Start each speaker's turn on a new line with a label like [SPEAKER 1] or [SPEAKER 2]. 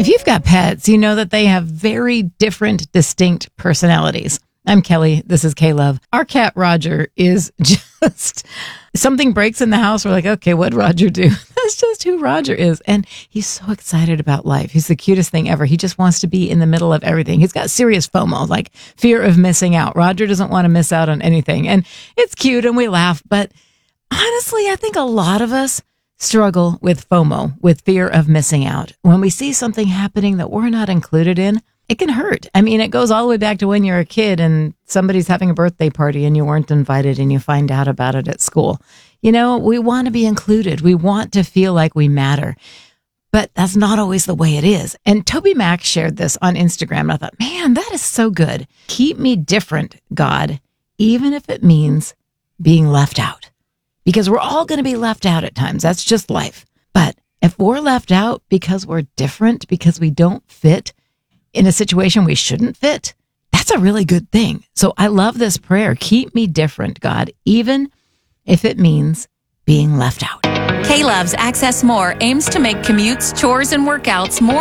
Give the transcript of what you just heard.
[SPEAKER 1] If you've got pets, you know that they have very different, distinct personalities. I'm Kelly. This is K-Love. Our cat, Roger, is just... Something breaks in the house. We're like, okay, what'd Roger do? That's just who Roger is. And he's so excited about life. He's the cutest thing ever. He just wants to be in the middle of everything. He's got serious FOMO, like fear of missing out. Roger doesn't want to miss out on anything. And it's cute and we laugh. But honestly, I think a lot of us struggle with FOMO, with fear of missing out. When we see something happening that we're not included in, it can hurt. I mean, it goes all the way back to when you're a kid and somebody's having a birthday party and you weren't invited and you find out about it at school. You know, we want to be included. We want to feel like we matter. But that's not always the way it is. And Toby Mac shared this on Instagram. And I thought, man, that is so good. Keep me different, God, even if it means being left out. Because we're all going to be left out at times. That's just life. But if we're left out because we're different, because we don't fit in a situation we shouldn't fit, that's a really good thing. So I love this prayer. Keep me different, God, even if it means being left out.
[SPEAKER 2] K-Love's Access More aims to make commutes, chores, and workouts more